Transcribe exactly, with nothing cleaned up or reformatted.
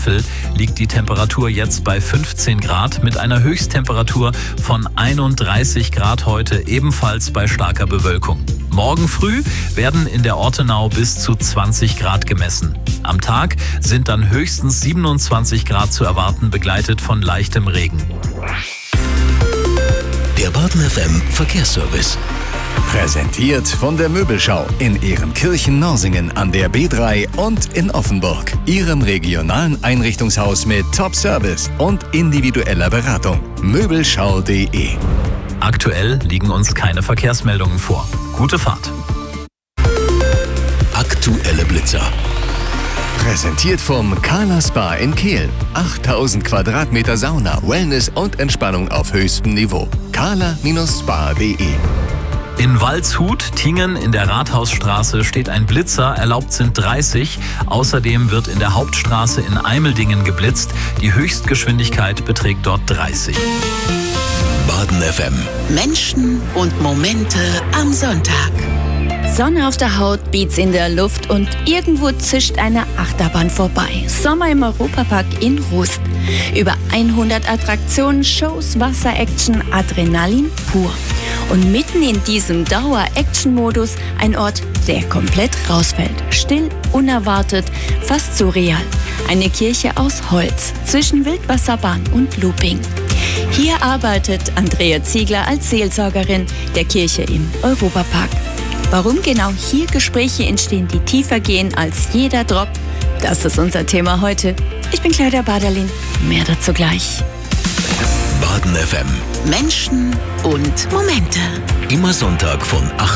Eimsbüttel liegt die Temperatur jetzt bei fünfzehn Grad mit einer Höchsttemperatur von einunddreißig Grad heute, ebenfalls bei starker Bewölkung. Morgen früh werden in der Ortenau bis zu zwanzig Grad gemessen. Am Tag sind dann höchstens siebenundzwanzig Grad zu erwarten, begleitet von leichtem Regen. Der Baden F M Verkehrsservice. Präsentiert von der Möbelschau in Ehrenkirchen-Norsingen an der B drei und in Offenburg. Ihrem regionalen Einrichtungshaus mit Top-Service und individueller Beratung. Möbelschau punkt de. Aktuell liegen uns keine Verkehrsmeldungen vor. Gute Fahrt. Aktuelle Blitzer. Präsentiert vom Kala Spa in Kehl. achttausend Quadratmeter Sauna, Wellness und Entspannung auf höchstem Niveau. kala Spa punkt de. In Waldshut, Tingen in der Rathausstraße steht ein Blitzer, erlaubt sind dreißig. Außerdem wird in der Hauptstraße in Eimeldingen geblitzt. Die Höchstgeschwindigkeit beträgt dort dreißig. Baden F M. Menschen und Momente am Sonntag. Sonne auf der Haut, Beats in der Luft und irgendwo zischt eine Achterbahn vorbei. Sommer im Europapark in Rust. Über hundert Attraktionen, Shows, Wasser-Action, Adrenalin pur. Und mitten in diesem Dauer-Action-Modus ein Ort, der komplett rausfällt. Still, unerwartet, fast surreal. Eine Kirche aus Holz zwischen Wildwasserbahn und Looping. Hier arbeitet Andrea Ziegler als Seelsorgerin der Kirche im Europapark. Warum genau hier Gespräche entstehen, die tiefer gehen als jeder Drop, das ist unser Thema heute. Ich bin Claudia Baderlin, mehr dazu gleich. Baden F M. Menschen und Momente. Immer Sonntag von acht